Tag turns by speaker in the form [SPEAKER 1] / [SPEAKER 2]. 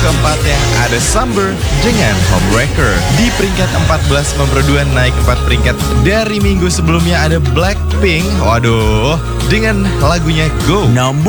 [SPEAKER 1] keempatnya ada Summer dengan Homewrecker. Di peringkat 14 nomor 2 naik 4 peringkat dari minggu sebelumnya ada Blackpink. Waduh, dengan lagunya Go.